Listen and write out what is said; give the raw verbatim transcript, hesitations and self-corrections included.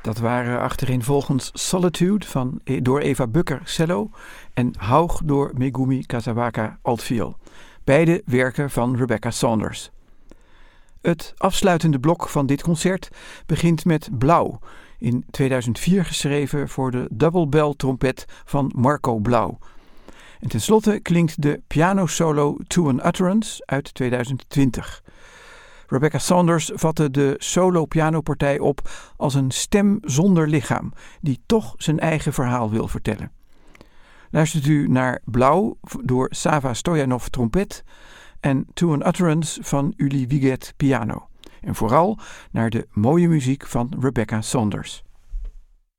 Dat waren achtereenvolgens Solitude van, door Eva Bucker cello en Haug door Megumi Kazawaka altviool. Beide werken van Rebecca Saunders. Het afsluitende blok van dit concert begint met Blauw, in tweeduizend vier geschreven voor de double bell trompet van Marco Blauw. En tenslotte klinkt de pianosolo To an Utterance uit tweeduizend twintig. Rebecca Saunders vatte de solo pianopartij op als een stem zonder lichaam, die toch zijn eigen verhaal wil vertellen. Luistert u naar Blauw door Sava Stoyanov trompet en To an Utterance van Uli Wiget piano. En vooral naar de mooie muziek van Rebecca Saunders.